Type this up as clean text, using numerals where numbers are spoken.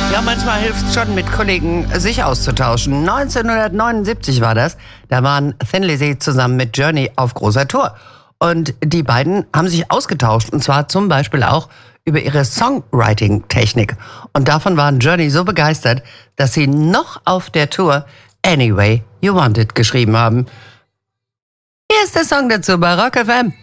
Ja, manchmal hilft es schon, mit Kollegen sich auszutauschen. 1979 war das. Da waren Thin Lizzy zusammen mit Journey auf großer Tour. Und die beiden haben sich ausgetauscht. Und zwar zum Beispiel auch über ihre Songwriting-Technik. Und davon waren Journey so begeistert, dass sie noch auf der Tour Anyway You Want It geschrieben haben. Hier ist der Song dazu bei Rock FM.